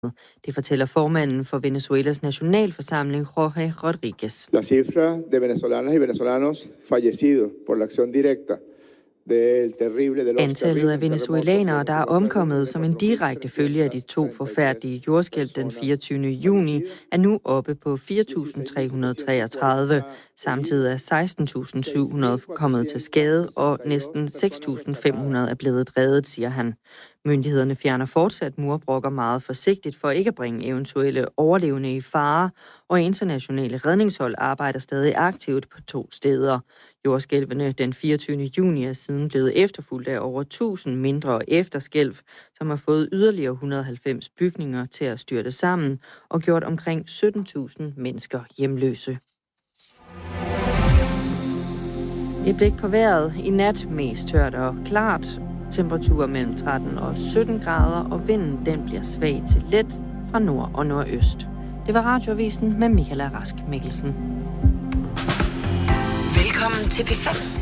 Det fortæller formanden for Venezuelas nationalforsamling, Jorge Rodríguez. La cifra de venezolanas y venezolanos fallecidos por la acción directa. Antallet af venezuelanere, der er omkommet som en direkte følge af de 2 forfærdelige jordskælv den 24. juni, er nu oppe på 4.333. Samtidig er 16.700 kommet til skade, og næsten 6.500 er blevet reddet, siger han. Myndighederne fjerner fortsat murbrokker meget forsigtigt for ikke at bringe eventuelle overlevende i fare, og internationale redningshold arbejder stadig aktivt på 2 steder. Jordskælvene den 24. juni er siden blevet efterfulgt af over 1.000 mindre efterskælv, som har fået yderligere 190 bygninger til at styrte sammen og gjort omkring 17.000 mennesker hjemløse. Et blik på vejret. I nat mest tørt og klart. Temperaturer mellem 13 og 17 grader, og vinden den bliver svag til let fra nord og nordøst. Det var Radioavisen med Michaela Rask Mikkelsen. Velkommen til P5.